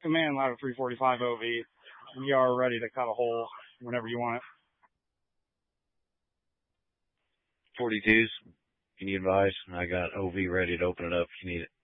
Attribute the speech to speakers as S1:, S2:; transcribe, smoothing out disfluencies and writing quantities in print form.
S1: Command ladder 345 OV. We are ready to cut a hole whenever you want it.
S2: 42s, can you advise? I got OV ready to open it up if you need it.